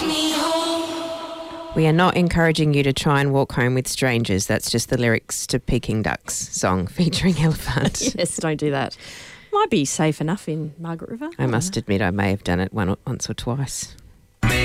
We are not encouraging you to try and walk home with strangers. That's just the lyrics to Peking Ducks song featuring Elephant. Yes, don't do that. Might be safe enough in Margaret River. I must admit I may have done it once or twice.